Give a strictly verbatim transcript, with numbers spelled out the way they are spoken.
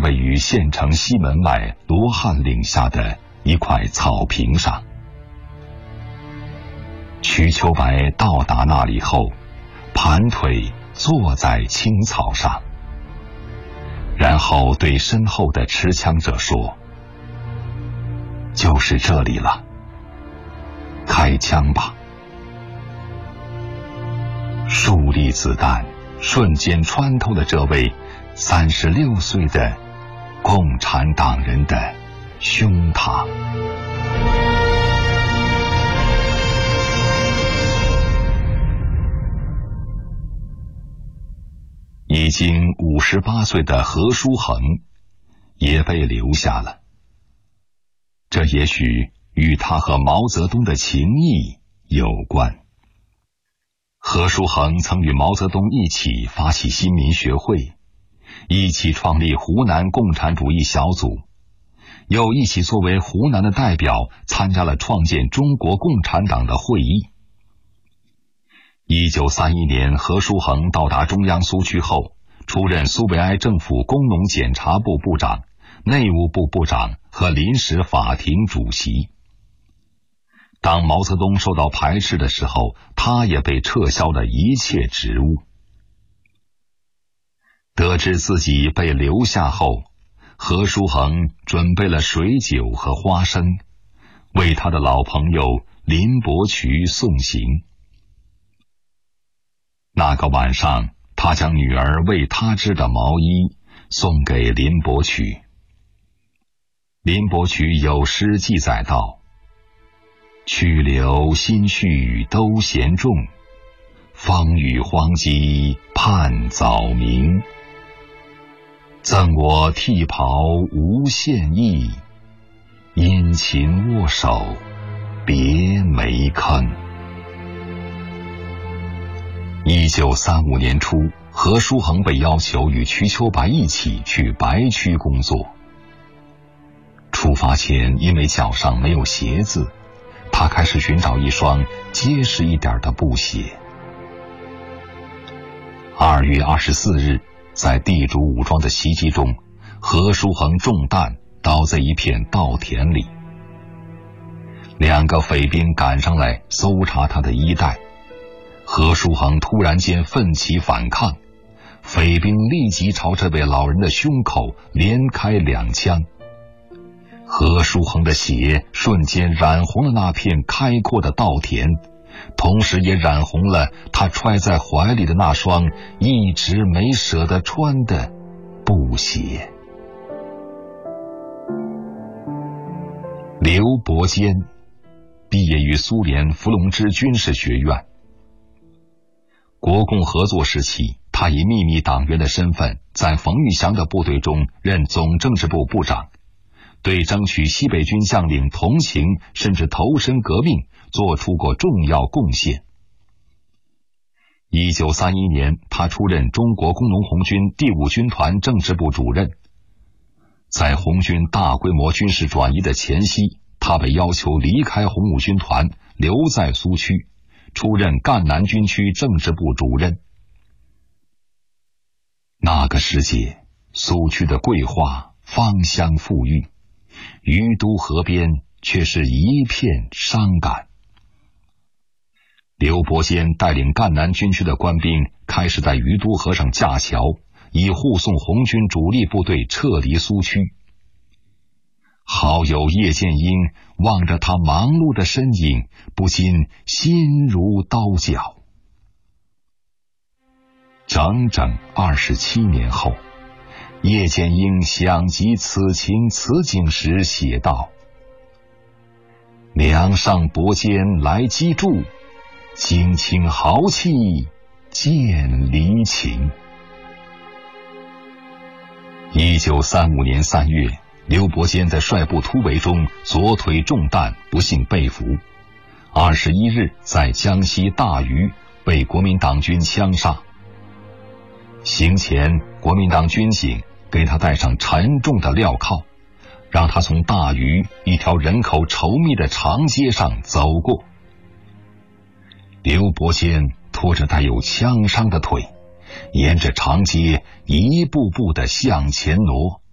位于县城西门外罗汉岭下的一块草坪上。瞿秋白到达那里后，盘腿坐在青草上，然后对身后的持枪者说：“就是这里了，开枪吧。”数粒子弹瞬间穿透了这位三十六岁的共产党人的胸膛。已经五十八岁的何书衡也被留下了，这也许与他和毛泽东的情谊有关。何书衡曾与毛泽东一起发起新民学会，一起创立湖南共产主义小组，又一起作为湖南的代表参加了创建中国共产党的会议。一九三一年，何书衡到达中央苏区后，出任苏维埃政府工农检察部部长、内务部部长和临时法庭主席。当毛泽东受到排斥的时候，他也被撤销了一切职务。得知自己被留下后，何书衡准备了水酒和花生，为他的老朋友林伯渠送行。那个晚上，他将女儿为他织的毛衣送给林伯渠。林伯渠有诗记载道：“去留心绪都嫌重，风雨荒鸡盼早明。赠我剃袍无限意，殷勤握手别没坑。”一九三五年初，何书衡被要求与瞿秋白一起去白区工作。出发前，因为脚上没有鞋子，他开始寻找一双结实一点的布鞋。二月二十四日，在地主武装的袭击中，何书衡中弹，倒在一片稻田里。两个匪兵赶上来搜查他的衣带，何书衡突然间奋起反抗，匪兵立即朝这位老人的胸口连开两枪。何书衡的血瞬间染红了那片开阔的稻田，同时也染红了他揣在怀里的那双一直没舍得穿的布鞋。刘伯坚毕业于苏联伏龙芝军事学院。国共合作时期，他以秘密党员的身份在冯玉祥的部队中任总政治部部长，对争取西北军将领同情甚至投身革命做出过重要贡献。一九三一年，他出任中国工农红军第五军团政治部主任。在红军大规模军事转移的前夕，他被要求离开红五军团，留在苏区，出任赣南军区政治部主任。那个时节，苏区的桂花芳香馥郁，于都河边却是一片伤感。刘伯坚带领赣南军区的官兵开始在于都河上架桥，以护送红军主力部队撤离苏区。好友叶剑英望着他忙碌的身影，不禁心如刀绞。整整二十七年后，叶剑英想及此情此景时写道：“梁上伯坚来击筑，精清豪气见离情。”一九三五年三月，刘伯坚在率部突围中左腿中弹，不幸被俘。二十一日，在江西大余被国民党军枪杀。行前，国民党军警给他带上沉重的镣铐，让他从大余一条人口稠密的长街上走过。刘伯坚拖着带有枪伤的腿，沿着长街一步步地向前挪。